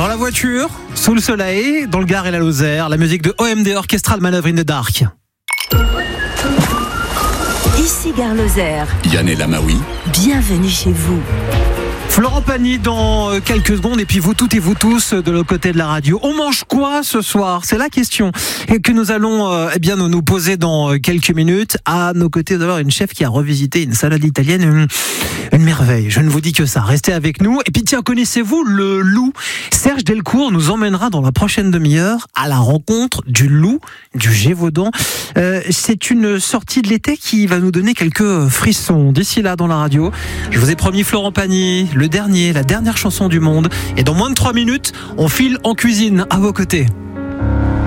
Dans la voiture, sous le soleil, dans le Gard et la Lozère, la musique de OMD Orchestral Manœuvre in the Dark. Ici Gare Lozère. Yann El Amaoui. Bienvenue chez vous. Florent Pagny dans quelques secondes et puis vous toutes et vous tous de l'autre côté de la radio. On mange quoi ce soir ? C'est la question que nous allons nous poser dans quelques minutes. À nos côtés, d'ailleurs, une chef qui a revisité une salade italienne, une merveille. Je ne vous dis que ça. Restez avec nous. Et puis tiens, connaissez-vous le loup ? Serge Delcourt nous emmènera dans la prochaine demi-heure à la rencontre du loup du Gévaudan. C'est une sortie de l'été qui va nous donner quelques frissons. D'ici là, dans la radio, je vous ai promis Florent Pagny, la dernière chanson du monde. Et dans moins de 3 minutes, on file en cuisine à vos côtés.